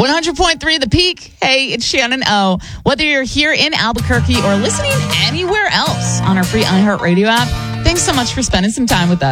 100.3 The Peak. Hey, it's Shannon O. Whether you're here in Albuquerque or listening anywhere else on our free iHeartRadio app, thanks so much for spending some time with us.